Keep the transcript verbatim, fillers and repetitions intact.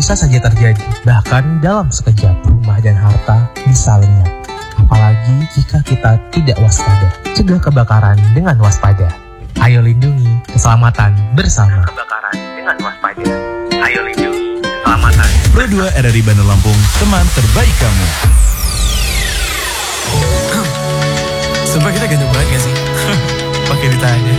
bisa saja terjadi. Bahkan dalam sekejap, rumah dan harta bisa lenyap. Apalagi jika kita tidak waspada. Cegah kebakaran dengan waspada. Ayo lindungi keselamatan bersama. Kebakaran dengan waspada. Ayo lindungi keselamatan. Pro dua R R I Bandar Lampung, teman terbaik kamu. Sumpah kita ganteng banget gak sih? Pakai ditanya.